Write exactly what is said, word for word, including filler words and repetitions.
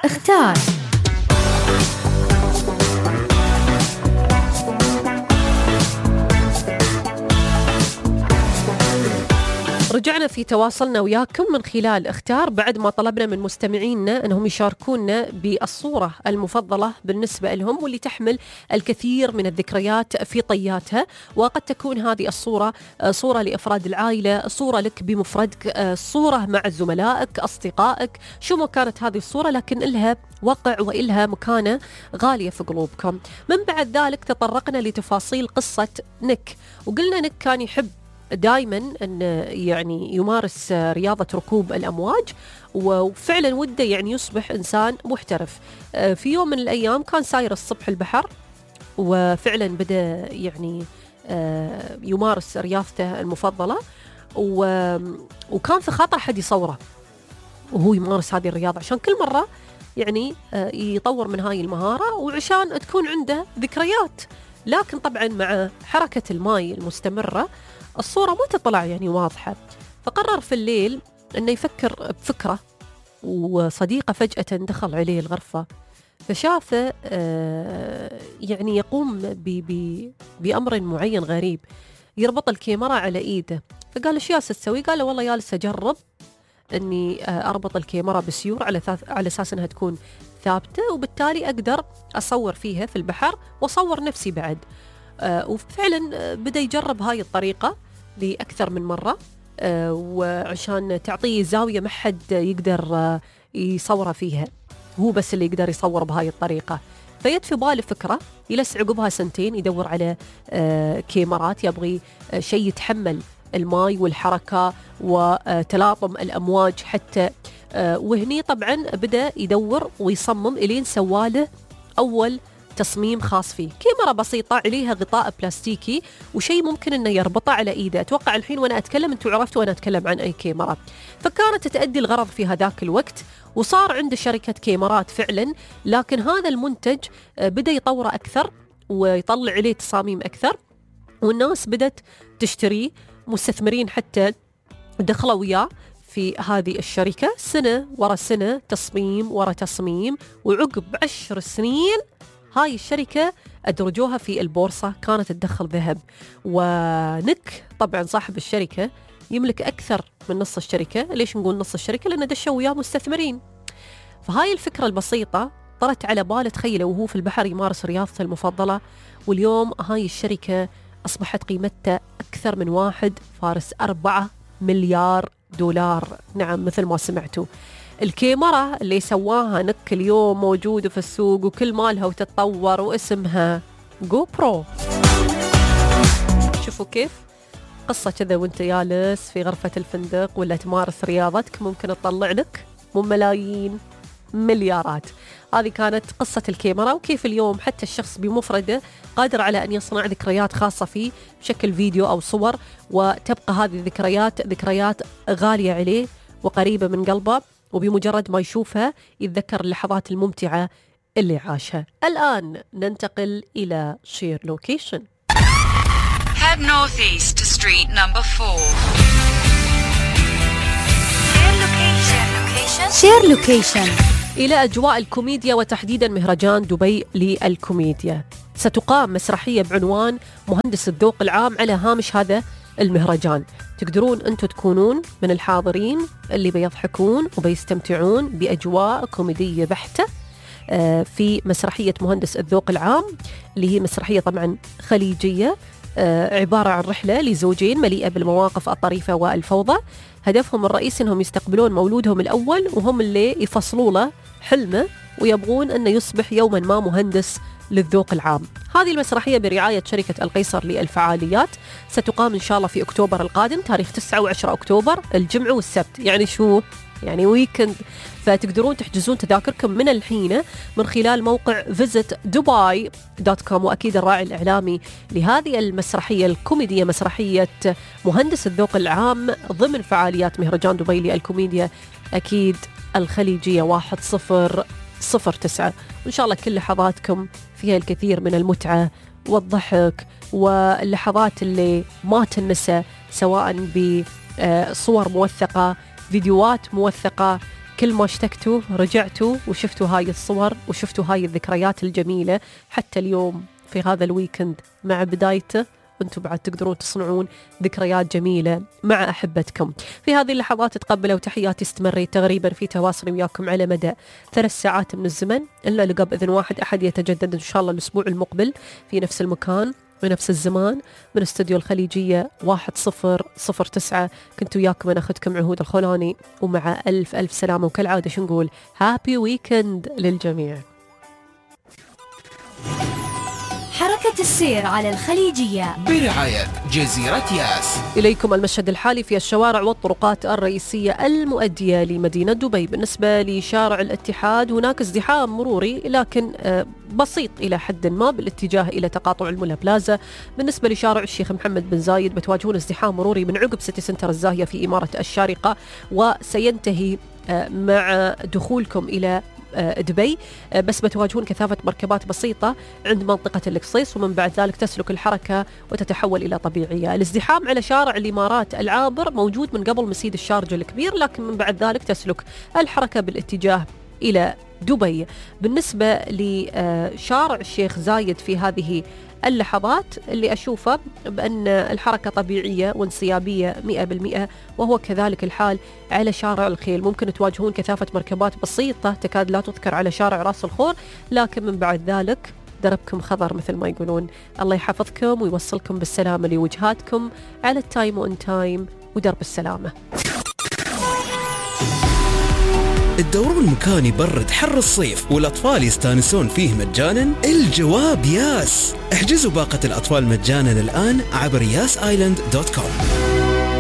اختار. رجعنا في تواصلنا وياكم من خلال اختار بعد ما طلبنا من مستمعينا أنهم يشاركونا بالصورة المفضلة بالنسبة لهم واللي تحمل الكثير من الذكريات في طياتها، وقد تكون هذه الصورة صورة لأفراد العائلة، صورة لك بمفردك، صورة مع زملائك أصدقائك، شو ما كانت هذه الصورة لكن لها وقع وإلها مكانة غالية في قلوبكم. من بعد ذلك تطرقنا لتفاصيل قصة نيك، وقلنا نيك كان يحب دائما أن يعني يمارس رياضة ركوب الأمواج، وفعلا وده يعني يصبح إنسان محترف. في يوم من الأيام كان ساير الصبح البحر، وفعلا بدأ يعني يمارس رياضته المفضلة، وكان في خطر حد يصوره وهو يمارس هذه الرياضة عشان كل مرة يعني يطور من هاي المهارة وعشان تكون عنده ذكريات. لكن طبعا مع حركة الماء المستمرة الصورة ما تطلع يعني واضحة، فقرر في الليل أنه يفكر بفكرة، وصديقة فجأة دخل عليه الغرفة فشافه آه يعني يقوم بأمر معين غريب، يربط الكاميرا على إيده. فقال ايش جالس تسوي؟ قال له والله جالس أجرب أني أربط الكاميرا بسيور على على أساس أنها تكون ثابتة وبالتالي أقدر أصور فيها في البحر وأصور نفسي بعد. آه وفعلا بدأ يجرب هاي الطريقة لأكثر من مرة، آه وعشان تعطيه زاوية ما حد يقدر آه يصوره فيها، هو بس اللي يقدر يصور بهاي الطريقة. فيد في باله فكرة، يلس عقبها سنتين يدور على آه كاميرات، يبغي آه شيء يتحمل الماء والحركة وتلاطم الأمواج حتى آه وهني طبعا بدأ يدور ويصمم إلين سواله أول تصميم خاص فيه، كاميرا بسيطة عليها غطاء بلاستيكي وشيء ممكن انه يربطه على ايده. اتوقع الحين وانا اتكلم انتم عرفتوا وانا اتكلم عن اي كاميرا. فكانت تأدي الغرض في هذاك الوقت، وصار عنده شركة كاميرات فعلا، لكن هذا المنتج بدأ يطوره اكثر ويطلع عليه تصاميم اكثر، والناس بدأت تشتريه، مستثمرين حتى دخلوا وياه في هذه الشركة سنة ورا سنة، تصميم ورا تصميم، وعقب عشر سنين هاي الشركة أدرجوها في البورصة، كانت تدخل ذهب. ونيك طبعا صاحب الشركة يملك أكثر من نص الشركة. ليش نقول نص الشركة؟ لأنه دشوا وياه مستثمرين. فهاي الفكرة البسيطة طرت على باله، تخيله وهو في البحر يمارس رياضته المفضلة، واليوم هاي الشركة أصبحت قيمتها أكثر من واحد فارس أربعة مليار دولار. نعم مثل ما سمعتوا. الكاميرا اللي سواها نيك اليوم موجودة في السوق وكل مالها وتتطور، واسمها جو برو. شوفوا كيف قصة كذا وانت جالس في غرفة الفندق ولا تمارس رياضتك ممكن تطلع لك مو ملايين، مليارات. هذه كانت قصة الكاميرا، وكيف اليوم حتى الشخص بمفرده قادر على أن يصنع ذكريات خاصة فيه بشكل فيديو أو صور، وتبقى هذه الذكريات ذكريات غالية عليه وقريبة من قلبه، وبمجرد ما يشوفها يتذكر اللحظات الممتعة اللي عاشها. الآن ننتقل إلى شير لوكيشن. Head northeast to street number four. شير لوكيشن إلى أجواء الكوميديا، وتحديدا مهرجان دبي للكوميديا. ستقام مسرحية بعنوان مهندس الذوق العام على هامش هذا المهرجان. تقدرون أنتم تكونون من الحاضرين اللي بيضحكون وبيستمتعون بأجواء كوميدية بحتة في مسرحية مهندس الذوق العام، اللي هي مسرحية طبعا خليجية عبارة عن رحلة لزوجين مليئة بالمواقف الطريفة والفوضى. هدفهم الرئيسي أنهم يستقبلون مولودهم الأول، وهم اللي يفصلوا له حلمه ويبغون أنه يصبح يوما ما مهندس للذوق العام. هذه المسرحية برعاية شركة القيصر للفعاليات، ستقام إن شاء الله في أكتوبر القادم، تاريخ تسعة وعشرة أكتوبر، الجمعة والسبت، يعني شو يعني ويكند. فتقدرون تحجزون تذاكركم من الحين من خلال موقع فيزيت دبي دوت كوم. وأكيد الراعي الإعلامي لهذه المسرحية الكوميدية مسرحية مهندس الذوق العام ضمن فعاليات مهرجان دبي للكوميديا أكيد الخليجية واحد صفر صفر تسعة. وإن شاء الله كل لحظاتكم فيها الكثير من المتعة والضحك واللحظات اللي ما تنسى، سواء بصور موثقة، فيديوهات موثقة، كل ما اشتقتوا رجعتوا وشفتوا هاي الصور وشفتوا هاي الذكريات الجميلة. حتى اليوم في هذا الويكند مع بدايته أنتم بعد تقدرون تصنعون ذكريات جميلة مع أحبتكم. في هذه اللحظات تقبلوا تحياتي، استمريت تقريبا في تواصل وياكم على مدى ثلاث ساعات من الزمن، إلا لقى بإذن واحد أحد يتجدد إن شاء الله الأسبوع المقبل في نفس المكان ونفس الزمان من استوديو الخليجية واحد صفر صفر تسعة. كنت وياكم أنا أخذكم عهود الخولاني، ومع ألف ألف سلامة، وكالعادة شو نقول هابي ويكند للجميع. حركة السير على الخليجية برعاية جزيرة ياس. إليكم المشهد الحالي في الشوارع والطرقات الرئيسية المؤدية لمدينة دبي. بالنسبة لشارع الاتحاد هناك ازدحام مروري لكن بسيط إلى حد ما بالاتجاه إلى تقاطع المولا بلازا. بالنسبة لشارع الشيخ محمد بن زايد بتواجهون ازدحام مروري من عقب سيتي سنتر الزاهية في إمارة الشارقة، وسينتهي مع دخولكم إلى دبي، بس بتواجهون كثافة مركبات بسيطة عند منطقة القصيص، ومن بعد ذلك تسلك الحركة وتتحول إلى طبيعية. الازدحام على شارع الإمارات العابر موجود من قبل مسيد الشارجة الكبير، لكن من بعد ذلك تسلك الحركة بالاتجاه إلى دبي. بالنسبة لشارع الشيخ زايد في هذه اللحظات اللي أشوفه بأن الحركة طبيعية وانسيابية مئة بالمئة، وهو كذلك الحال على شارع الخيل. ممكن تواجهون كثافة مركبات بسيطة تكاد لا تذكر على شارع راس الخور، لكن من بعد ذلك دربكم خضر مثل ما يقولون. الله يحفظكم ويوصلكم بالسلامة لوجهاتكم على التايم وان تايم ودرب السلامة. الدورون مكان يبرد حر الصيف والأطفال يستانسون فيه مجانا؟ الجواب ياس. احجزوا باقة الأطفال مجانا الآن عبر ياس آيلاند دوت كوم.